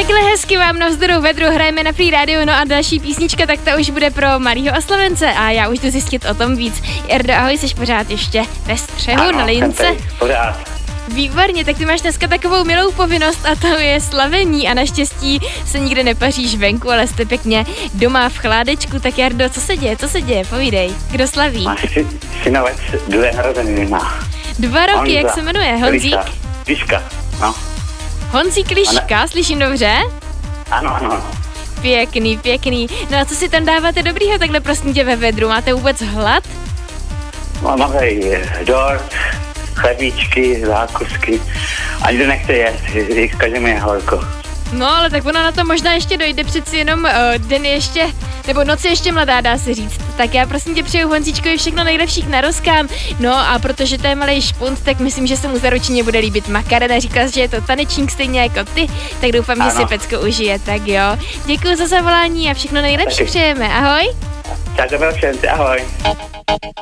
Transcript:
Takhle hezky vám navzdoru vedru hrajeme na Free Radio, no a další písnička, tak ta už bude pro malýho oslovence a já už jdu zjistit o tom víc. Jardo, ahoj, jsi pořád ještě ve střehu, ano, na lince? Pořád. Výborně, tak ty máš dneska takovou milou povinnost a to je slavení a naštěstí se nikde nepaříš venku, ale jste pěkně doma v chládečku. Tak Jardo, co se děje, povídej, kdo slaví? Máš synovec 2 narozeniny má. 2 roky, Honza. Jak se jmenuje? Honzík? Liška, no. Honzík Liška, slyším dobře? Ano. Pěkný. No a co si tam dáváte dobrýho takhle prosím tě ve vedru? Máte vůbec hlad? Máme dort, chlebíčky, zákusky. Ani to nechce jet, každý mi je horko. No, ale tak ona na to možná ještě dojde, přeci jenom den ještě, nebo noc je ještě mladá, dá se říct. Tak já prosím tě přeju Honzíčkovi všechno nejlepší k narozkám. No a protože to je malej špunt, tak myslím, že se mu zaručeně bude líbit makarena. Říkal jsi, že je to tanečník stejně jako ty, tak doufám, ano, že si pecko užije. Tak jo, děkuji za zavolání a všechno nejlepší přejeme. Ahoj. Tak dobré všem, ahoj.